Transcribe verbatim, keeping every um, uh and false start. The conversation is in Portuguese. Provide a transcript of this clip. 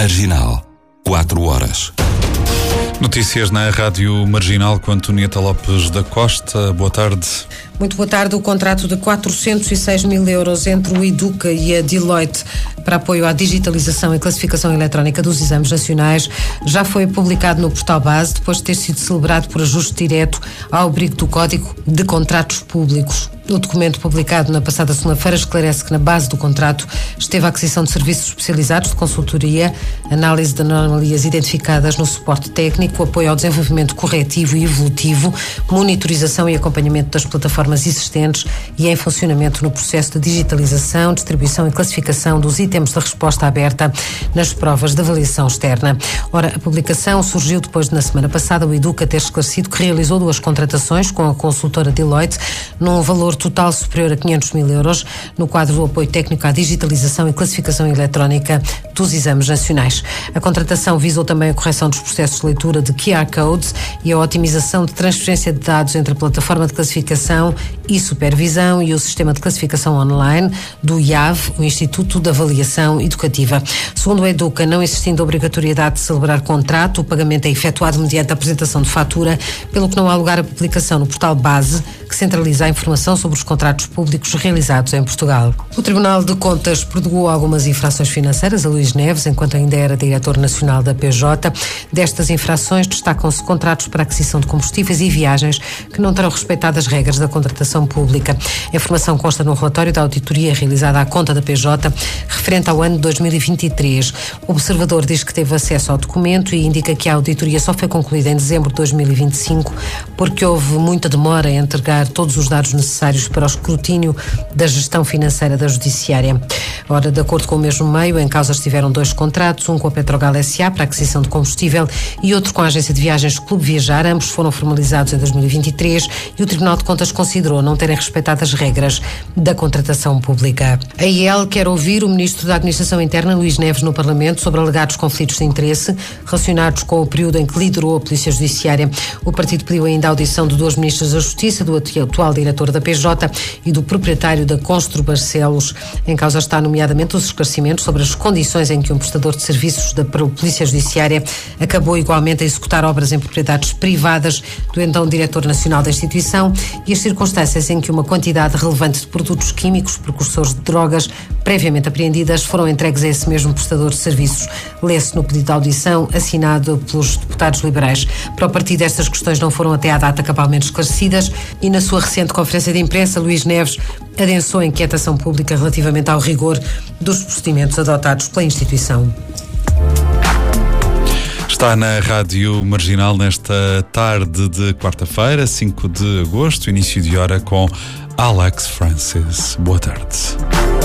Marginal, quatro horas. Notícias na Rádio Marginal com Antonieta Lopes da Costa. Boa tarde. Muito boa tarde. O contrato de quatrocentos e seis mil euros entre o Educa e a Deloitte para apoio à digitalização e classificação eletrónica dos exames nacionais já foi publicado no portal Base, depois de ter sido celebrado por ajuste direto ao abrigo do Código de Contratos Públicos. O documento publicado na passada segunda-feira esclarece que na base do contrato esteve a aquisição de serviços especializados de consultoria, análise de anomalias identificadas no suporte técnico, apoio ao desenvolvimento corretivo e evolutivo, monitorização e acompanhamento das plataformas existentes e em funcionamento no processo de digitalização, distribuição e classificação dos itens de resposta aberta nas provas de avaliação externa. Ora, a publicação surgiu depois de, na semana passada, o Educa ter esclarecido que realizou duas contratações com a consultora Deloitte num valor total superior a quinhentos mil euros no quadro do apoio técnico à digitalização e classificação eletrónica dos exames nacionais. A contratação visou também a correção dos processos de leitura de Q R Codes e a otimização de transferência de dados entre a plataforma de classificação e supervisão e o sistema de classificação online do I A V, o Instituto de Avaliação Educativa. Segundo o Educa, não existindo obrigatoriedade de celebrar contrato, o pagamento é efetuado mediante a apresentação de fatura, pelo que não há lugar a publicação no portal Base, que centraliza a informação sobre os contratos públicos realizados em Portugal. O Tribunal de Contas perdoou algumas infrações financeiras a Luís Neves, enquanto ainda era diretor nacional da P J. Destas infrações destacam-se contratos para aquisição de combustíveis e viagens que não terão respeitado as regras da contratação pública. A informação consta no relatório da auditoria realizada à conta da P J, referente ao ano de dois mil e vinte e três. O observador diz que teve acesso ao documento e indica que a auditoria só foi concluída em dezembro de dois mil e vinte e cinco porque houve muita demora em entregar todos os dados necessários para o escrutínio da gestão financeira da Judiciária. Ora, de acordo com o mesmo meio, em causa estiveram dois contratos, um com a Petrogal S A para a aquisição de combustível e outro com a agência de viagens Clube Viajar. Ambos foram formalizados em dois mil e vinte e três e o Tribunal de Contas considerou não terem respeitado as regras da contratação pública. A I E L quer ouvir o Ministro da Administração Interna, Luís Neves, no Parlamento sobre alegados conflitos de interesse relacionados com o período em que liderou a Polícia Judiciária. O partido pediu ainda a audição de dois ministros da Justiça, do atual diretor da P J e do proprietário da Constru Barcelos. Em causa está nomeadamente os esclarecimentos sobre as condições em que um prestador de serviços da Polícia Judiciária acabou igualmente a executar obras em propriedades privadas do então diretor nacional da instituição e as circunstâncias em que uma quantidade relevante de produtos químicos, precursores de drogas, previamente apreendidas, foram entregues a esse mesmo prestador de serviços. Lê-se no pedido de audição assinado pelos deputados liberais. Para o partido, estas questões não foram até à data cabalmente esclarecidas e na sua recente conferência de imprensa, Luís Neves adensou a inquietação pública relativamente ao rigor dos procedimentos adotados pela instituição. Está na Rádio Marginal nesta tarde de quarta-feira, cinco de agosto, início de hora com Alex Francis. Boa tarde.